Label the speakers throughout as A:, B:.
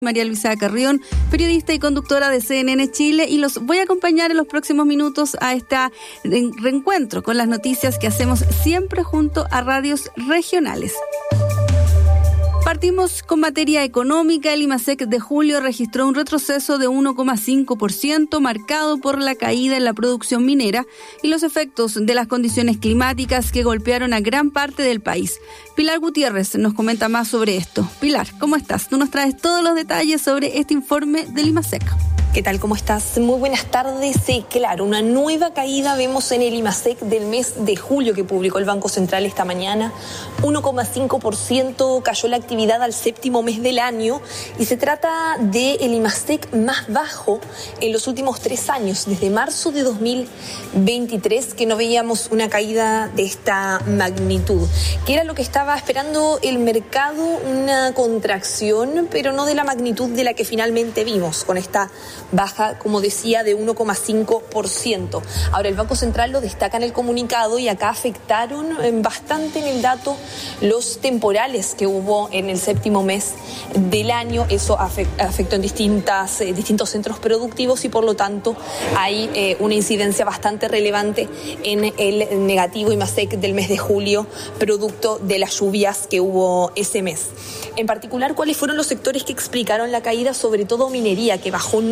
A: María Luisa Carrión, periodista y conductora de CNN Chile, y los voy a acompañar en los próximos minutos a este reencuentro con las noticias que hacemos siempre junto a radios regionales. Partimos con materia económica. El IMASEC de julio registró un retroceso de 1,5%, marcado por la caída en la producción minera y los efectos de las condiciones climáticas que golpearon a gran parte del país. Pilar Gutiérrez nos comenta más sobre esto. Pilar, ¿cómo estás? Tú nos traes todos los detalles sobre este informe del IMASEC.
B: ¿Qué tal? ¿Cómo estás? Muy buenas tardes. Sí, claro, una nueva caída vemos en el IMASEC del mes de julio que publicó el Banco Central esta mañana. 1,5% cayó la actividad al séptimo mes del año y se trata del IMASEC más bajo en los últimos 3 años, desde marzo de 2023, que no veíamos una caída de esta magnitud. ¿Qué era lo que estaba esperando el mercado? Una contracción, pero no de la magnitud de la que finalmente vimos, con esta baja, como decía, de 1,5%. Ahora, el Banco Central lo destaca en el comunicado y acá afectaron bastante en el dato los temporales que hubo en el séptimo mes del año. Eso afectó en distintos centros productivos y por lo tanto hay una incidencia bastante relevante en el negativo IMASEC del mes de julio, producto de las lluvias que hubo ese mes. En particular, ¿cuáles fueron los sectores que explicaron la caída? Sobre todo minería, que bajó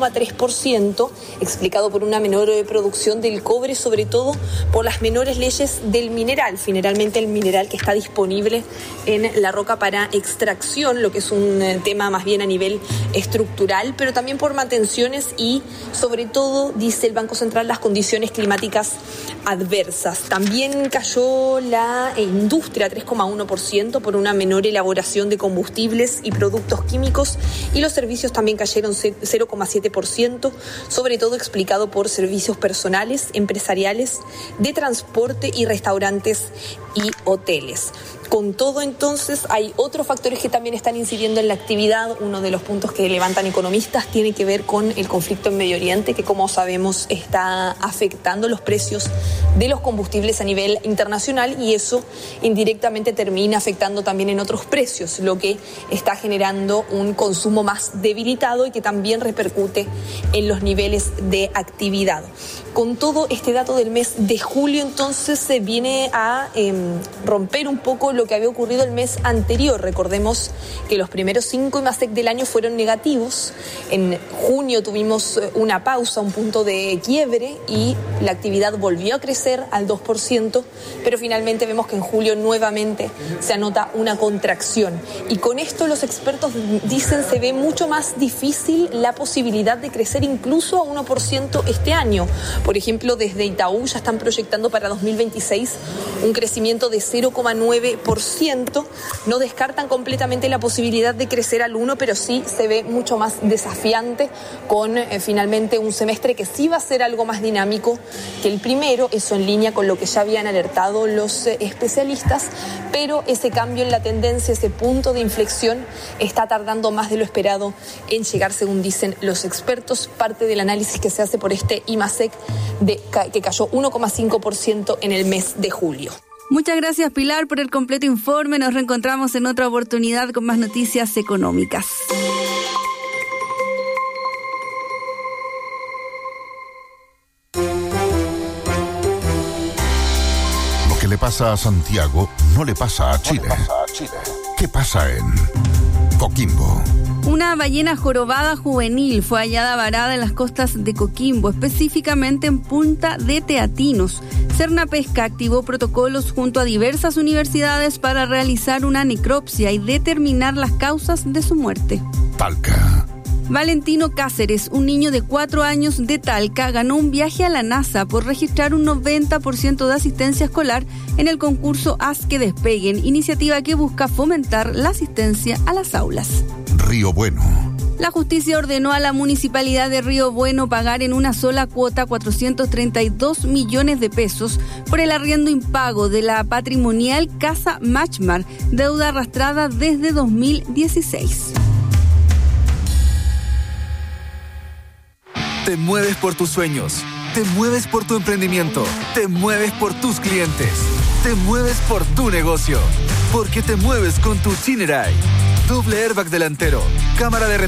B: 9,3%, explicado por una menor producción del cobre, sobre todo por las menores leyes del mineral, generalmente el mineral que está disponible en la roca para extracción, lo que es un tema más bien a nivel estructural, pero también por mantenciones y sobre todo, dice el Banco Central, las condiciones climáticas adversas. También cayó la industria 3,1% por una menor elaboración de combustibles y productos químicos, y los servicios también cayeron 0,7%, sobre todo explicado por servicios personales, empresariales, de transporte y restaurantes y hoteles. Con todo, entonces, hay otros factores que también están incidiendo en la actividad. Uno de los puntos que levantan economistas tiene que ver con el conflicto en Medio Oriente, que, como sabemos, está afectando los precios de los combustibles a nivel internacional, y eso indirectamente termina afectando también en otros precios, lo que está generando un consumo más debilitado y que también repercute en los niveles de actividad. Con todo, este dato del mes de julio, entonces, se viene a romper un poco lo que había ocurrido el mes anterior. Recordemos que los primeros 5 IMASEC del año fueron negativos. En junio tuvimos una pausa, un punto de quiebre, y la actividad volvió a crecer al 2%, pero finalmente vemos que en julio nuevamente se anota una contracción. Y con esto los expertos dicen se ve mucho más difícil la posibilidad de crecer incluso a 1% este año. Por ejemplo, desde Itaú ya están proyectando para 2026 un crecimiento de 0,9%. No descartan completamente la posibilidad de crecer al 1%, pero sí se ve mucho más desafiante, con finalmente un semestre que sí va a ser algo más dinámico que el primero, eso en línea con lo que ya habían alertado los especialistas, pero ese cambio en la tendencia, ese punto de inflexión, está tardando más de lo esperado en llegar, según dicen los expertos. Parte del análisis que se hace por este IMASEC que cayó 1,5% en el mes de julio.
A: Muchas gracias, Pilar, por el completo informe. Nos reencontramos en otra oportunidad con más noticias económicas.
C: Lo que le pasa a Santiago no le pasa a Chile. ¿Qué pasa en Coquimbo?
A: Una ballena jorobada juvenil fue hallada varada en las costas de Coquimbo, específicamente en Punta de Teatinos. Cernapesca activó protocolos junto a diversas universidades para realizar una necropsia y determinar las causas de su muerte.
C: Talca.
A: Valentino Cáceres, un niño de 4 años de Talca, ganó un viaje a la NASA por registrar un 90% de asistencia escolar en el concurso Haz que Despeguen, iniciativa que busca fomentar la asistencia a las aulas.
C: Río Bueno.
A: La justicia ordenó a la municipalidad de Río Bueno pagar en una sola cuota 432 millones de pesos por el arriendo impago de la patrimonial Casa Machmar, deuda arrastrada desde 2016.
D: Te mueves por tus sueños, te mueves por tu emprendimiento, te mueves por tus clientes, te mueves por tu negocio, porque te mueves con tu Chinerai. doble airbag delantero, cámara de